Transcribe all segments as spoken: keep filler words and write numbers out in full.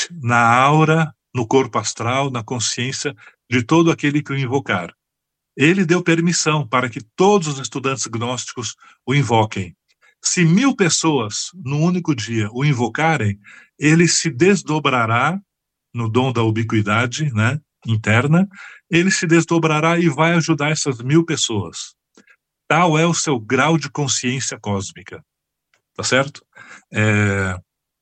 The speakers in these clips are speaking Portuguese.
mente, na aura, no corpo astral, na consciência de todo aquele que o invocar. Ele deu permissão para que todos os estudantes gnósticos o invoquem. Se mil pessoas, num único dia, o invocarem, ele se desdobrará no dom da ubiquidade, né, interna, ele se desdobrará e vai ajudar essas mil pessoas. Tal é o seu grau de consciência cósmica. Tá certo? É...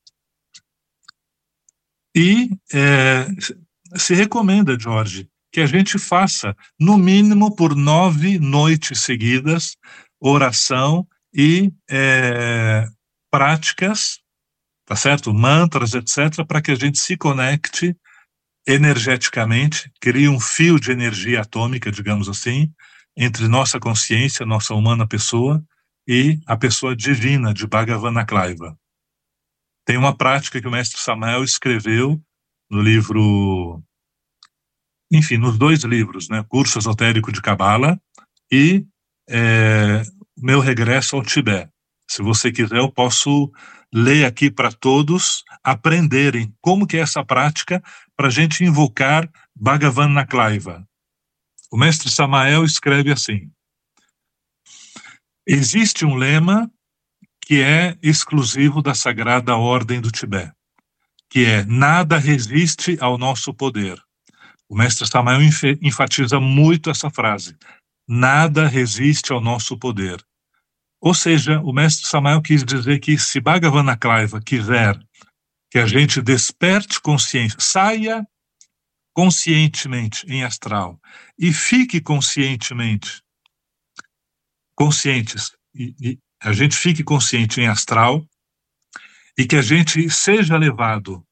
E é... se recomenda, Jorge, que a gente faça, no mínimo por nove noites seguidas, oração e é... práticas, tá certo? Mantras, etcétera, para que a gente se conecte energeticamente, crie um fio de energia atômica, digamos assim, entre nossa consciência, nossa humana pessoa, e a pessoa divina de Bhagavana Klaiva. Tem uma prática que o mestre Samael escreveu no livro, enfim, nos dois livros, né, Curso Esotérico de Cabala e é, Meu Regresso ao Tibete. Se você quiser, eu posso ler aqui para todos aprenderem como que é essa prática para a gente invocar Bhagavana Klaiva. O mestre Samael escreve assim: existe um lema que é exclusivo da Sagrada Ordem do Tibete, que é: nada resiste ao nosso poder. O mestre Samael enfatiza muito essa frase: nada resiste ao nosso poder. Ou seja, o mestre Samael quis dizer que se Bhagavana Klaiva quiser que a gente desperte consciência, saia conscientemente em astral e fique conscientemente, conscientes, e, e a gente fique consciente em astral e que a gente seja levado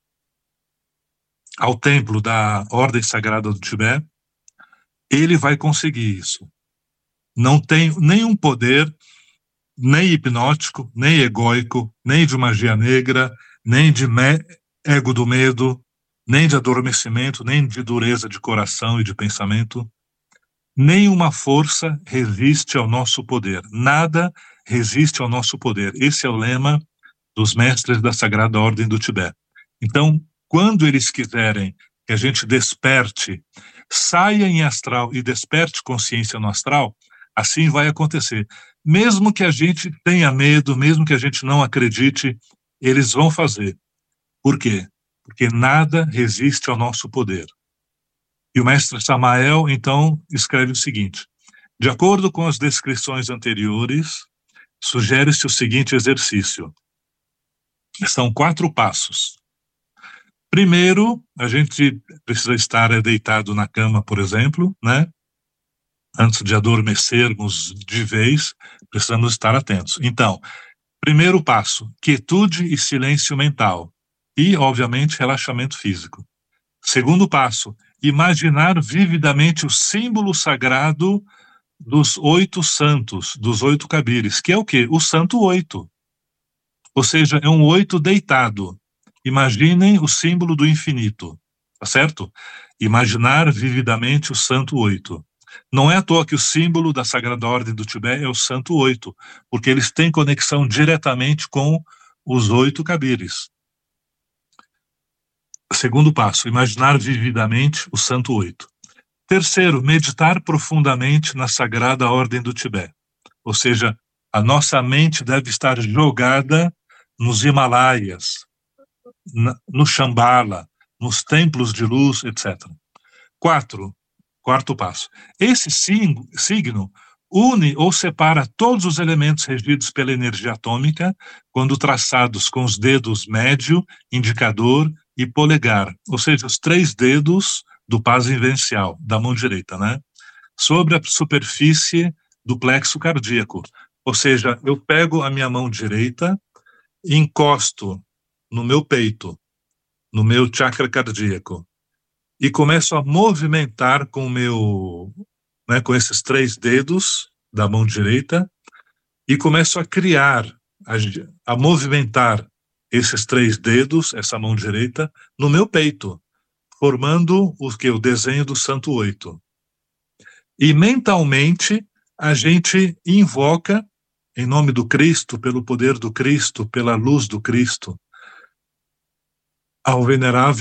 ao templo da Ordem Sagrada do Tibete, ele vai conseguir isso. Não tem nenhum poder, nem hipnótico, nem egóico, nem de magia negra, nem de ego do medo, nem de adormecimento, nem de dureza de coração e de pensamento. Nenhuma força resiste ao nosso poder. Nada resiste ao nosso poder. Esse é o lema dos mestres da Sagrada Ordem do Tibete. Então, quando eles quiserem que a gente desperte, saia em astral e desperte consciência no astral, assim vai acontecer. Mesmo que a gente tenha medo, mesmo que a gente não acredite, eles vão fazer. Por quê? Porque nada resiste ao nosso poder. E o mestre Samael, então, escreve o seguinte: de acordo com as descrições anteriores, sugere-se o seguinte exercício. São quatro passos. Primeiro, a gente precisa estar deitado na cama, por exemplo, né? Antes de adormecermos de vez, precisamos estar atentos. Então, primeiro passo, quietude e silêncio mental. E, obviamente, relaxamento físico. Segundo passo, imaginar vividamente o símbolo sagrado dos oito santos, dos oito cabires, que é o quê? O santo oito. Ou seja, é um oito deitado. Imaginem o símbolo do infinito, tá certo? Imaginar vividamente o santo oito. Não é à toa que o símbolo da Sagrada Ordem do Tibete é o santo oito, porque eles têm conexão diretamente com os oito cabires. Segundo passo, imaginar vividamente o santo oito. Terceiro, meditar profundamente na Sagrada Ordem do Tibete. Ou seja, a nossa mente deve estar jogada nos Himalaias, na, no Shambhala, nos templos de luz, etcétera. Quatro, quarto passo. Esse signo une ou separa todos os elementos regidos pela energia atômica quando traçados com os dedos médio, indicador e polegar, ou seja, os três dedos do pás invencial, da mão direita, né? Sobre a superfície do plexo cardíaco. Ou seja, eu pego a minha mão direita, encosto no meu peito, no meu chakra cardíaco, e começo a movimentar com o meu, né, com esses três dedos da mão direita, e começo a criar, a, a movimentar esses três dedos, essa mão direita, no meu peito, formando o que? O desenho do santo oito. E mentalmente a gente invoca, em nome do Cristo, pelo poder do Cristo, pela luz do Cristo, ao venerável